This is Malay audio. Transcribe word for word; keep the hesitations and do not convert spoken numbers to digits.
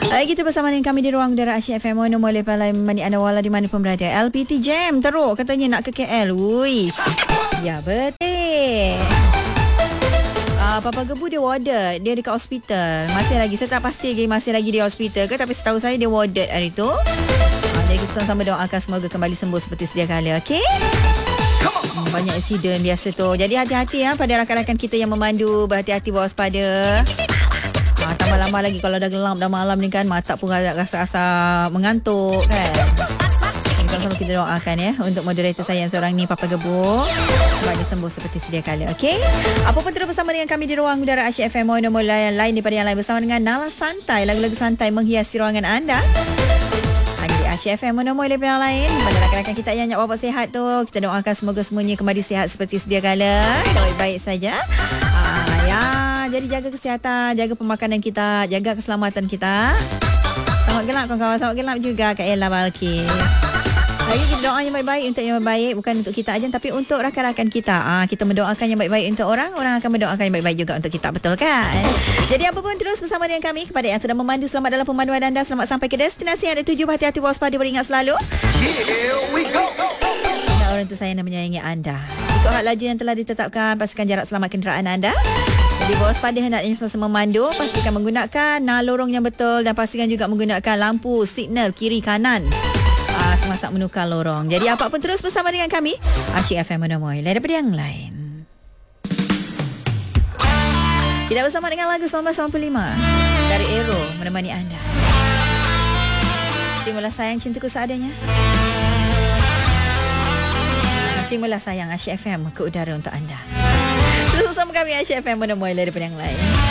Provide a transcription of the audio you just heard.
Hai, kita bersama dengan kami di ruang udara Asyik F M Mono Moleh Palai Mani Anda Wala di mana pun berada. L P T Jam teruk katanya nak ke K L. Wuish. Ya betul. Uh, Papa Gebu dia warded. Dia dekat hospital. Masih lagi, saya tak pasti lagi masih lagi di hospital ke, tapi setahu saya dia warded hari tu. uh, Jadi kita sama-sama doakan semoga kembali sembuh seperti sedia kala. Okay, hmm, banyak insiden biasa tu. Jadi hati-hati ya pada rakan-rakan kita yang memandu. Berhati-hati, waspada. Ha, tambah lama lagi kalau dah gelap dah malam ni kan, mata pun rasa-rasa mengantuk kan. Sama-sama kita doakan ya untuk moderator saya yang seorang ni, Papa Gebu, kembali sembuh seperti sedia kala. Okey, apa pun terus bersama dengan kami di ruang udara Asyik F M Mono Moleh lain daripada yang lain, bersama dengan Nala Santai. Lagu-lagu santai menghiasi ruangan anda hanya di Asyik F M Mono Moleh yang lain. Pada rakan-rakan kita yang nak bawa sihat tu, kita doakan semoga semuanya kembali sihat seperti sedia kala, baik-baik saja. Ah, ya, jadi jaga kesihatan, jaga pemakanan kita, jaga keselamatan kita. Selamat gelap kawan-kawan, selamat gelap juga Kak Ella Balkis. Lagi kita doa yang baik-baik untuk yang baik, bukan untuk kita aja tapi untuk rakan-rakan kita. Ah, kita mendoakan yang baik-baik untuk orang, orang akan mendoakan yang baik-baik juga untuk kita, betul kan? Jadi apa pun terus bersama dengan kami. Kepada yang sedang memandu, selamat dalam pemanduan anda, selamat sampai ke destinasi yang ada tuju. Hati-hati, waspada, beringat selalu. Here we go. Orang tu saya nak menyayangi anda. Ikut hak laju yang telah ditetapkan, pastikan jarak selamat kenderaan anda. Jadi waspada hendaknya semasa memandu, pastikan menggunakan nah, lorong yang betul dan pastikan juga menggunakan lampu signal kiri kanan uh, semasa menukar lorong. Jadi apa pun terus bersama dengan kami Asyik F M Mono Moleh daripada yang lain. Kita bersama dengan lagu sembilan belas sembilan puluh lima dari Aero menemani anda. Terimalah sayang cintaku seadanya. Terimalah sayang Asyik F M ke udara untuk anda. Terus bersama kami Asyik F M Mono Moleh daripada yang lain.